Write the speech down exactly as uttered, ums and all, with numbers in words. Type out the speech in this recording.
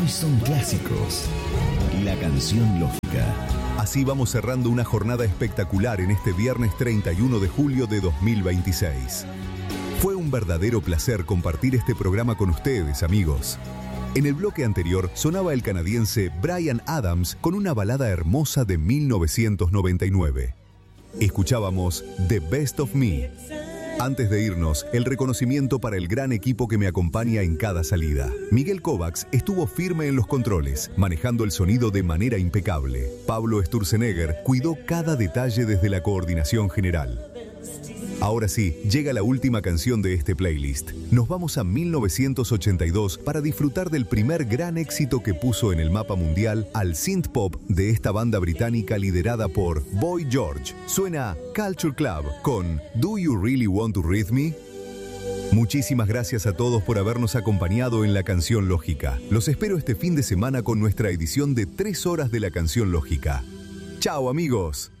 hoy son clásicos. La canción lógica. Así vamos cerrando una jornada espectacular en este viernes treinta y uno de julio de dos mil veintiséis. Fue un verdadero placer compartir este programa con ustedes, amigos. En el bloque anterior sonaba el canadiense Bryan Adams con una balada hermosa de mil novecientos noventa y nueve. Escuchábamos The Best of Me. Antes de irnos, el reconocimiento para el gran equipo que me acompaña en cada salida. Miguel Kovacs estuvo firme en los controles, manejando el sonido de manera impecable. Pablo Sturzenegger cuidó cada detalle desde la coordinación general. Ahora sí, llega la última canción de este playlist. Nos vamos a mil novecientos ochenta y dos para disfrutar del primer gran éxito que puso en el mapa mundial al synth pop de esta banda británica liderada por Boy George. Suena Culture Club con Do You Really Want to Read Me? Muchísimas gracias a todos por habernos acompañado en La Canción Lógica. Los espero este fin de semana con nuestra edición de tres horas de La Canción Lógica. ¡Chao, amigos!